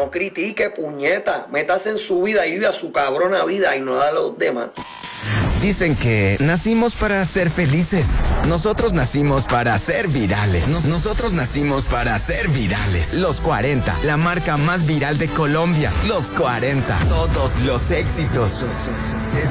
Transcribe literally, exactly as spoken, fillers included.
no critique, puñeta. Métase en su vida y viva su cabrona vida y no la de los demás. Dicen que nacimos para ser felices. Nosotros nacimos para ser virales. Nos- nosotros nacimos para ser virales. Los cuarenta, la marca más viral de Colombia. Los cuarenta, todos los éxitos.